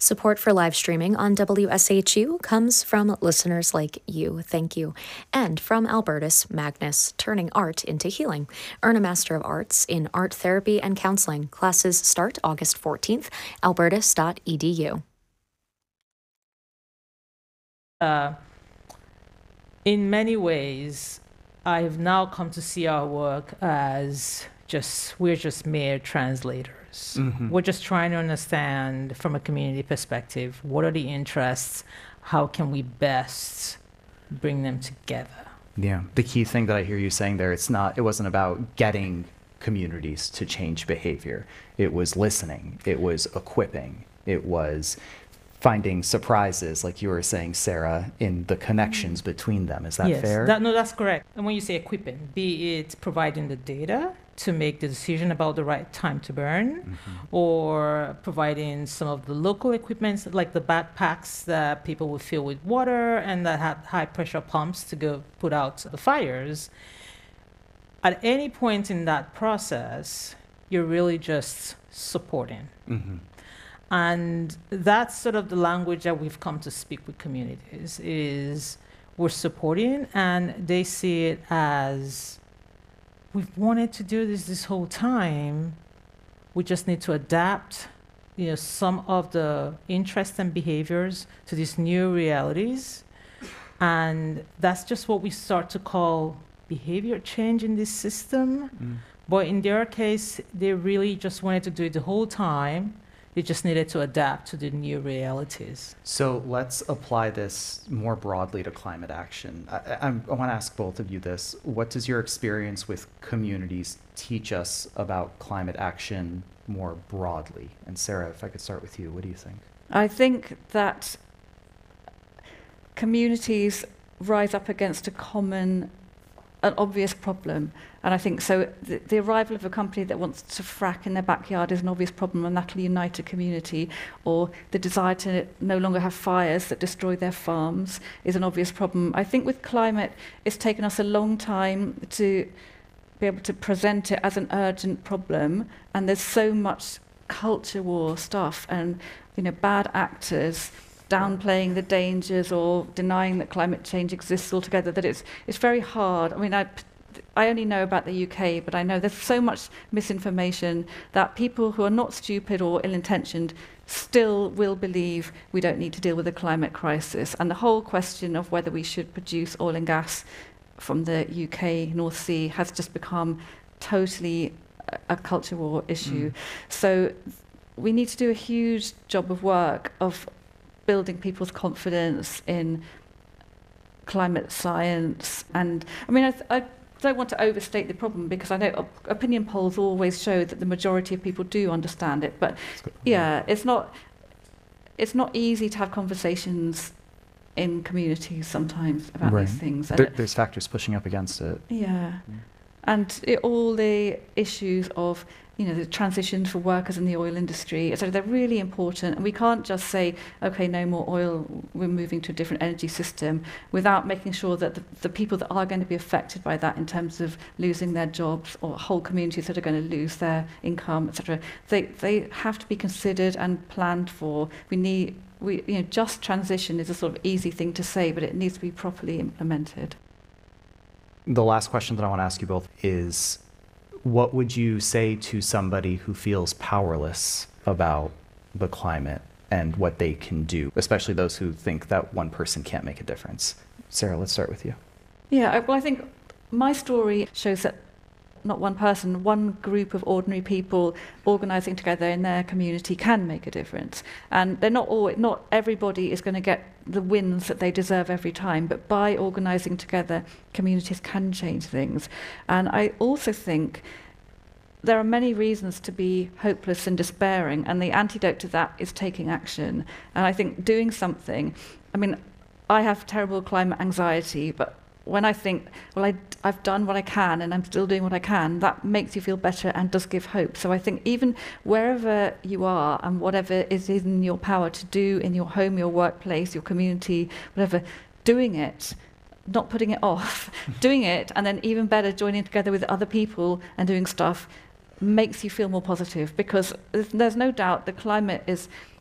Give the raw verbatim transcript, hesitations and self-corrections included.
Support for live streaming on W S H U comes from listeners like you. Thank you. And from Albertus Magnus, turning art into healing. Earn a Master of Arts in Art Therapy and Counseling. Classes start August fourteenth, albertus dot e d u. Uh, in many ways, I have now come to see our work as just, we're just mere translators. Mm-hmm. We're just trying to understand from a community perspective, what are the interests? How can we best bring them together? Yeah, the key thing that I hear you saying there, it's not, it wasn't about getting communities to change behavior. It was listening, it was equipping, it was finding surprises, like you were saying, Sarah, in the connections between them. Is that yes, fair? That, no, that's correct. And when you say equipping, be it providing the data to make the decision about the right time to burn, mm-hmm. or providing some of the local equipment, like the backpacks that people would fill with water and that have high pressure pumps to go put out the fires. At any point in that process, you're really just supporting. Mm-hmm. And that's sort of the language that we've come to speak with communities, is we're supporting, and they see it as, we've wanted to do this this whole time. We just need to adapt, you know, some of the interests and behaviors to these new realities. And that's just what we start to call behavior change in this system. Mm. But in their case, they really just wanted to do it the whole time. They just needed to adapt to the new realities. So let's apply this more broadly to climate action. I, I, I want to ask both of you this. What does your experience with communities teach us about climate action more broadly? And Sarah, if I could start with you, what do you think? I think that communities rise up against a common, an obvious problem. And I think so the, the arrival of a company that wants to frack in their backyard is an obvious problem, and that'll unite a community. Or the desire to no longer have fires that destroy their farms is an obvious problem. I think with climate, it's taken us a long time to be able to present it as an urgent problem, and there's so much culture war stuff and, you know, bad actors downplaying the dangers or denying that climate change exists altogether, that it's it's very hard. I mean, I I only know about the U K, but I know there's so much misinformation that people who are not stupid or ill-intentioned still will believe we don't need to deal with the climate crisis. And the whole question of whether we should produce oil and gas from the U K North Sea has just become totally a, a culture war issue. Mm. So we need to do a huge job of work of building people's confidence in climate science. And I mean, I, th- I don't want to overstate the problem, because I know op- opinion polls always show that the majority of people do understand it. But yeah, it's not it's not easy to have conversations in communities sometimes about right. these things. There, there's factors pushing up against it. Yeah. Mm. And it, all the issues of, you know, the transition for workers in the oil industry, so they're really important. And we can't just say, okay, no more oil, we're moving to a different energy system, without making sure that the, the people that are going to be affected by that in terms of losing their jobs, or whole communities that are going to lose their income, et cetera, they they have to be considered and planned for. We need, we you know, just transition is a sort of easy thing to say, but it needs to be properly implemented. The last question that I want to ask you both is, what would you say to somebody who feels powerless about the climate and what they can do, especially those who think that one person can't make a difference? Sarah, let's start with you. Yeah, well, I think my story shows that not one person, one group of ordinary people organising together in their community can make a difference. And they're not all, not everybody is going to get the wins that they deserve every time, but by organising together, communities can change things. And I also think there are many reasons to be hopeless and despairing, and the antidote to that is taking action. And I think doing something, I mean, I have terrible climate anxiety, but when I think, well, I, I've done what I can and I'm still doing what I can, that makes you feel better and does give hope. So I think even wherever you are and whatever is in your power to do in your home, your workplace, your community, whatever, doing it, not putting it off, doing it, and then even better, joining together with other people and doing stuff makes you feel more positive, because there's, there's no doubt the climate is